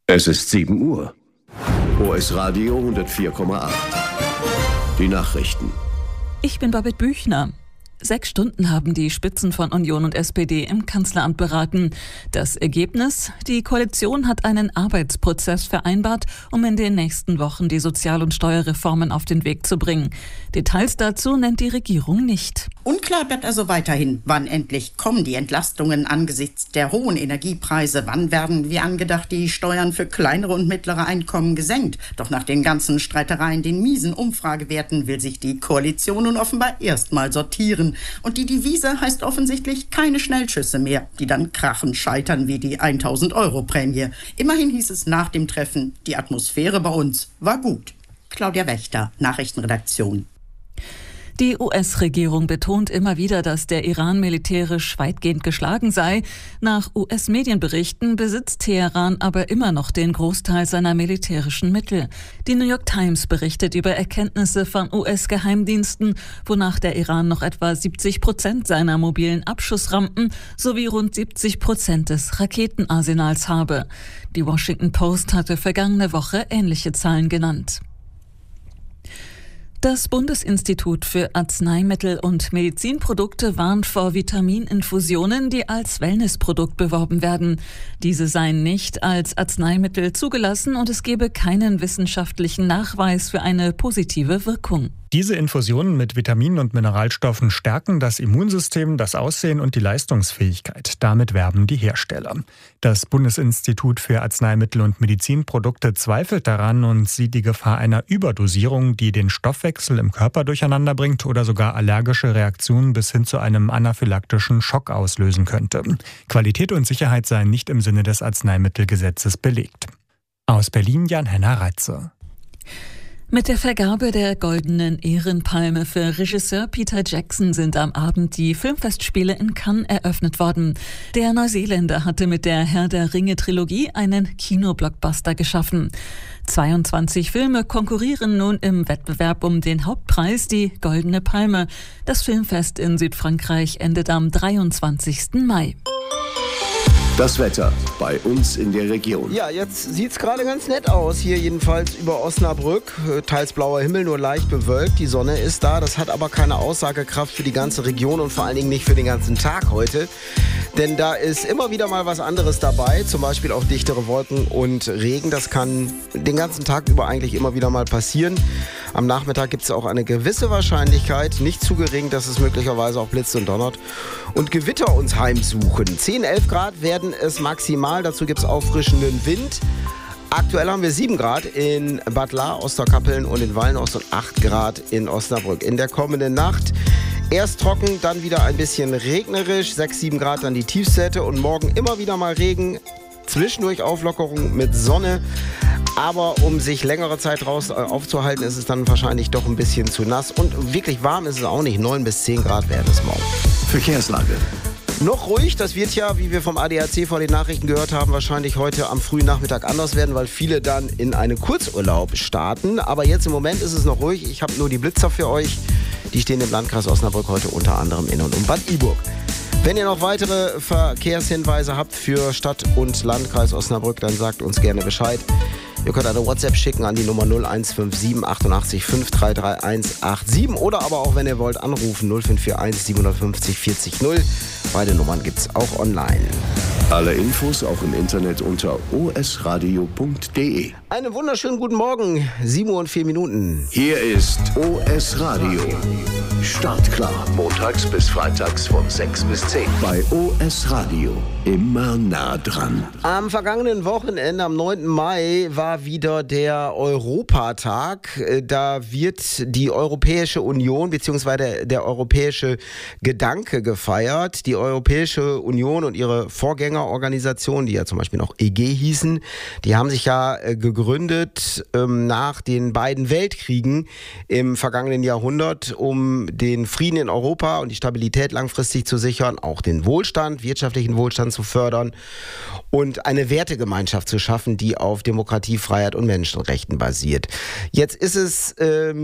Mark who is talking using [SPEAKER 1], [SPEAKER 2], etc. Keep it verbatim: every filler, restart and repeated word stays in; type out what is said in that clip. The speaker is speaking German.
[SPEAKER 1] Es ist sieben Uhr. O S Radio hundertvier Komma acht. Die Nachrichten.
[SPEAKER 2] Ich bin Babette Büchner. Sechs Stunden haben die Spitzen von Union und S P D im Kanzleramt beraten. Das Ergebnis? Die Koalition hat einen Arbeitsprozess vereinbart, um in den nächsten Wochen die Sozial- und Steuerreformen auf den Weg zu bringen. Details dazu nennt die Regierung nicht.
[SPEAKER 3] Unklar bleibt also weiterhin, wann endlich kommen die Entlastungen angesichts der hohen Energiepreise. Wann werden, wie angedacht, die Steuern für kleinere und mittlere Einkommen gesenkt? Doch nach den ganzen Streitereien, den miesen Umfragewerten, will sich die Koalition nun offenbar erstmal sortieren. Und die Devise heißt offensichtlich keine Schnellschüsse mehr, die dann krachend scheitern wie die tausend-Euro-Prämie. Immerhin hieß es nach dem Treffen, die Atmosphäre bei uns war gut. Claudia Wächter, Nachrichtenredaktion.
[SPEAKER 2] Die U S-Regierung betont immer wieder, dass der Iran militärisch weitgehend geschlagen sei. Nach U S-Medienberichten besitzt Teheran aber immer noch den Großteil seiner militärischen Mittel. Die New York Times berichtet über Erkenntnisse von U S-Geheimdiensten, wonach der Iran noch etwa siebzig Prozent seiner mobilen Abschussrampen sowie rund siebzig Prozent des Raketenarsenals habe. Die Washington Post hatte vergangene Woche ähnliche Zahlen genannt. Das Bundesinstitut für Arzneimittel und Medizinprodukte warnt vor Vitamininfusionen, die als Wellnessprodukt beworben werden. Diese seien nicht als Arzneimittel zugelassen und es gebe keinen wissenschaftlichen Nachweis für eine positive Wirkung.
[SPEAKER 4] Diese Infusionen mit Vitaminen und Mineralstoffen stärken das Immunsystem, das Aussehen und die Leistungsfähigkeit. Damit werben die Hersteller. Das Bundesinstitut für Arzneimittel und Medizinprodukte zweifelt daran und sieht die Gefahr einer Überdosierung, die den Stoffwechsel im Körper durcheinander bringt oder sogar allergische Reaktionen bis hin zu einem anaphylaktischen Schock auslösen könnte. Qualität und Sicherheit seien nicht im Sinne des Arzneimittelgesetzes belegt. Aus Berlin Jan-Henner Reitze.
[SPEAKER 2] Mit der Vergabe der Goldenen Ehrenpalme für Regisseur Peter Jackson sind am Abend die Filmfestspiele in Cannes eröffnet worden. Der Neuseeländer hatte mit der Herr der Ringe-Trilogie einen Kinoblockbuster geschaffen. zweiundzwanzig Filme konkurrieren nun im Wettbewerb um den Hauptpreis, die Goldene Palme. Das Filmfest in Südfrankreich endet am dreiundzwanzigsten Mai.
[SPEAKER 1] Das Wetter bei uns in der Region.
[SPEAKER 5] Ja, jetzt sieht es gerade ganz nett aus. Hier jedenfalls über Osnabrück. Teils blauer Himmel, nur leicht bewölkt. Die Sonne ist da. Das hat aber keine Aussagekraft für die ganze Region und vor allen Dingen nicht für den ganzen Tag heute. Denn da ist immer wieder mal was anderes dabei. Zum Beispiel auch dichtere Wolken und Regen. Das kann den ganzen Tag über eigentlich immer wieder mal passieren. Am Nachmittag gibt es auch eine gewisse Wahrscheinlichkeit, nicht zu gering, dass es möglicherweise auch blitzt und donnert und Gewitter uns heimsuchen. zehn, elf Grad werden es maximal, dazu gibt es auffrischenden Wind. Aktuell haben wir sieben Grad in Bad Lahr, Osterkappeln und in Wallenost und acht Grad in Osnabrück. In der kommenden Nacht erst trocken, dann wieder ein bisschen regnerisch, sechs, sieben Grad dann die Tiefstwerte und morgen immer wieder mal Regen, zwischendurch Auflockerung mit Sonne. Aber um sich längere Zeit raus aufzuhalten, ist es dann wahrscheinlich doch ein bisschen zu nass. Und wirklich warm ist es auch nicht. neun bis zehn Grad werden es morgen.
[SPEAKER 1] Verkehrslage.
[SPEAKER 5] Noch ruhig, das wird ja, wie wir vom A D A C vor den Nachrichten gehört haben, wahrscheinlich heute am frühen Nachmittag anders werden, weil viele dann in einen Kurzurlaub starten. Aber jetzt im Moment ist es noch ruhig. Ich habe nur die Blitzer für euch. Die stehen im Landkreis Osnabrück heute unter anderem in und um Bad Iburg. Wenn ihr noch weitere Verkehrshinweise habt für Stadt und Landkreis Osnabrück, dann sagt uns gerne Bescheid. Ihr könnt eine WhatsApp schicken an die Nummer null eins fünf sieben achtundachtzig fünf drei drei eins acht sieben oder aber auch, wenn ihr wollt, anrufen null fünf vier eins siebenhundertfünfzig vierzig null. Beide Nummern gibt's auch online.
[SPEAKER 1] Alle Infos auch im Internet unter o s radio punkt d e.
[SPEAKER 5] Einen wunderschönen guten Morgen, sieben Uhr und vier Minuten.
[SPEAKER 1] Hier ist O S Radio. Startklar, montags bis freitags von sechs bis zehn. Bei O S Radio, immer nah dran.
[SPEAKER 5] Am vergangenen Wochenende, am neunten Mai, war wieder der Europatag. Da wird die Europäische Union bzw. Der, der europäische Gedanke gefeiert. Die Europäische Union und ihre Vorgängerorganisationen, die ja zum Beispiel noch E G hießen, die haben sich ja gegründet ähm, nach den beiden Weltkriegen im vergangenen Jahrhundert, um den Frieden in Europa und die Stabilität langfristig zu sichern, auch den Wohlstand, wirtschaftlichen Wohlstand zu fördern und eine Wertegemeinschaft zu schaffen, die auf Demokratie, Freiheit und Menschenrechten basiert. Jetzt ist es ähm,